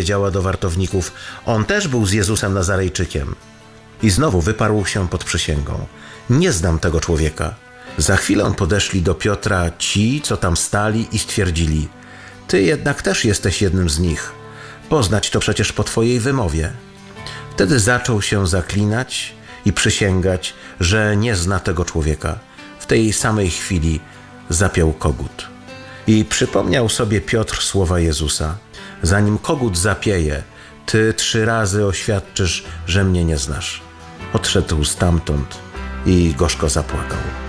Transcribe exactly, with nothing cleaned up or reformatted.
powiedziała do wartowników: on też był z Jezusem Nazarejczykiem. I znowu wyparł się pod przysięgą: nie znam tego człowieka. Za chwilę podeszli do Piotra ci, co tam stali, i stwierdzili: ty jednak też jesteś jednym z nich. Poznać to przecież po twojej wymowie. Wtedy zaczął się zaklinać i przysięgać, że nie zna tego człowieka. W tej samej chwili zapiął kogut. I przypomniał sobie Piotr słowa Jezusa: zanim kogut zapieje, ty trzy razy oświadczysz, że mnie nie znasz. Odszedł stamtąd i gorzko zapłakał.